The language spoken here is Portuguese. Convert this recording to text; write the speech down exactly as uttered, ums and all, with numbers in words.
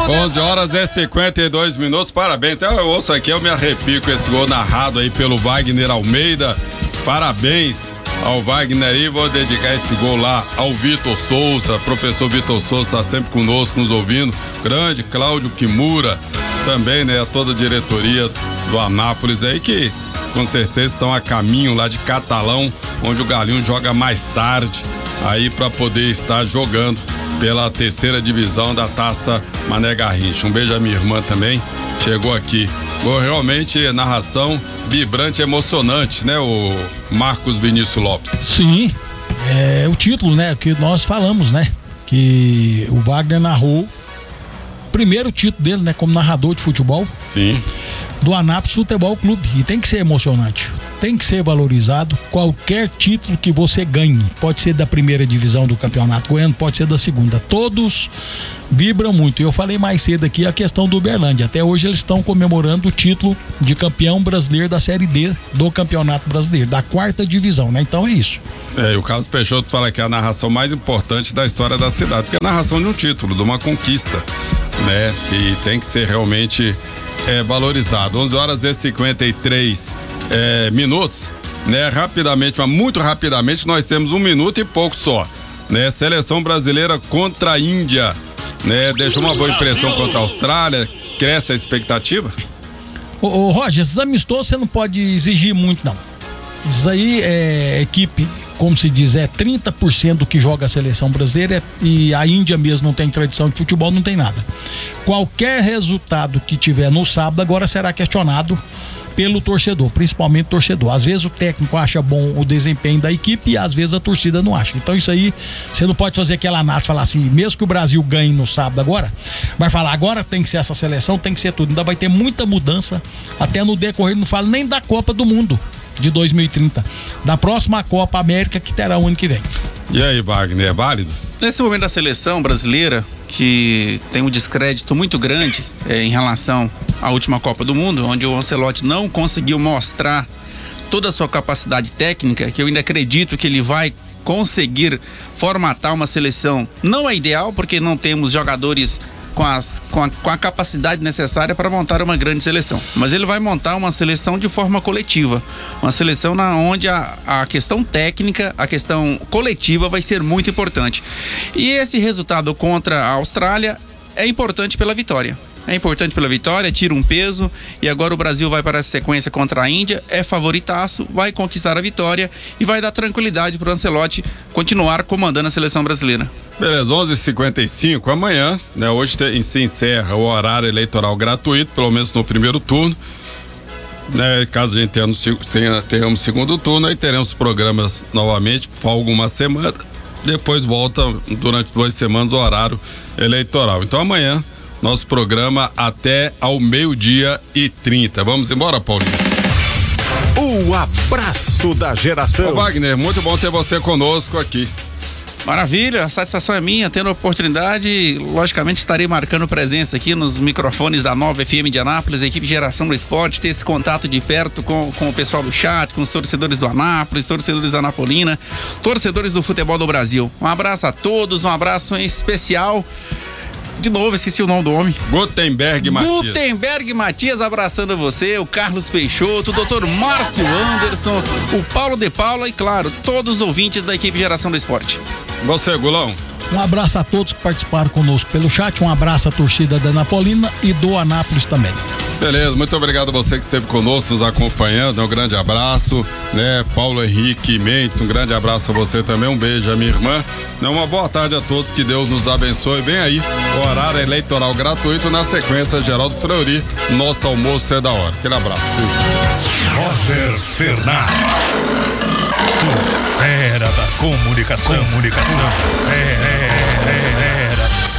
onze horas e cinquenta e dois minutos, parabéns. Então eu ouço aqui, eu me arrepio com esse gol narrado aí pelo Wagner Almeida. Parabéns ao Wagner e vou dedicar esse gol lá ao Vitor Souza. Professor Vitor Souza está sempre conosco, nos ouvindo. Grande Cláudio Kimura também, né? Toda a diretoria do Anápolis aí que com certeza estão a caminho lá de Catalão, onde o Galinho joga mais tarde aí para poder estar jogando pela terceira divisão da Taça Mané Garrincha. Um beijo à minha irmã também, chegou aqui. Foi realmente narração vibrante, emocionante, né, o Marcos Vinícius Lopes? Sim, é o título, né, que nós falamos, né, que o Wagner narrou o primeiro título dele, né, como narrador de futebol. Sim. Do Anápolis Futebol Clube, e tem que ser emocionante, tem que ser valorizado. Qualquer título que você ganhe, pode ser da primeira divisão do Campeonato Goiano, pode ser da segunda, todos vibram muito. Eu falei mais cedo aqui a questão do Uberlândia, até hoje eles estão comemorando o título de campeão brasileiro da Série D do Campeonato Brasileiro, da quarta divisão, né? Então é isso. É, e o Carlos Peixoto fala que é a narração mais importante da história da cidade, porque é a narração de um título, de uma conquista, né? E tem que ser realmente é, valorizado. onze horas e cinquenta e três é, minutos, né? Rapidamente, mas muito rapidamente, nós temos um minuto e pouco só, né? Seleção brasileira contra a Índia, né? Deixou uma boa impressão contra a Austrália, cresce a expectativa? Ô, ô Roger, esses amistosos você não pode exigir muito, não. Isso aí é equipe, como se diz, é trinta por cento do que joga a seleção brasileira, e a Índia mesmo não tem tradição de futebol, não tem nada. Qualquer resultado que tiver no sábado agora será questionado pelo torcedor, principalmente o torcedor. Às vezes o técnico acha bom o desempenho da equipe e às vezes a torcida não acha. Então isso aí, você não pode fazer aquela análise, falar assim, mesmo que o Brasil ganhe no sábado agora, vai falar, agora tem que ser essa seleção, tem que ser tudo. Ainda vai ter muita mudança, até no decorrer, não falo nem da Copa do Mundo de dois mil e trinta, da próxima Copa América que terá o ano que vem. E aí, Wagner, é válido? Nesse momento da seleção brasileira, que tem um descrédito muito grande é, em relação à última Copa do Mundo, onde o Ancelotti não conseguiu mostrar toda a sua capacidade técnica, que eu ainda acredito que ele vai conseguir formatar uma seleção. Não é ideal, porque não temos jogadores com, as, com, a, com a capacidade necessária para montar uma grande seleção, mas ele vai montar uma seleção de forma coletiva, uma seleção na onde a, a questão técnica, a questão coletiva vai ser muito importante, e esse resultado contra a Austrália é importante pela vitória. É importante pela vitória, tira um peso, e agora o Brasil vai para a sequência contra a Índia, é favoritaço, vai conquistar a vitória e vai dar tranquilidade para o Ancelotti continuar comandando a seleção brasileira. Beleza, onze e cinquenta e cinco, amanhã, né? Hoje te, se encerra o horário eleitoral gratuito, pelo menos no primeiro turno, né? Caso a gente tenha, tenha, tenhamos segundo turno, aí teremos programas novamente, folga uma semana, depois volta durante duas semanas o horário eleitoral. Então amanhã nosso programa até ao meio-dia e trinta. Vamos embora, Paulinho? O abraço da geração. Ô Wagner, muito bom ter você conosco aqui. Maravilha, a satisfação é minha, tendo a oportunidade, logicamente estarei marcando presença aqui nos microfones da Nova F M de Anápolis, a equipe de Geração do Esporte, ter esse contato de perto com, com o pessoal do chat, com os torcedores do Anápolis, torcedores da Anapolina, torcedores do futebol do Brasil. Um abraço a todos, um abraço em especial. De novo, esqueci o nome do homem. Gutenberg Matias. Gutenberg Matias abraçando você, o Carlos Peixoto, o doutor Márcio Anderson, o Paulo de Paula e, claro, todos os ouvintes da equipe Geração do Esporte. Você, Gulão. Um abraço a todos que participaram conosco pelo chat, um abraço à torcida da Anapolina e do Anápolis também. Beleza, muito obrigado a você que esteve conosco, nos acompanhando, um grande abraço, né? Paulo Henrique Mendes, um grande abraço a você também, um beijo a minha irmã, né? Uma boa tarde a todos, que Deus nos abençoe. Vem aí o horário eleitoral gratuito, na sequência Geraldo Fleury, nosso almoço é da hora. Aquele abraço. Roger Fernandes, o fera da comunicação, comunicação, fera.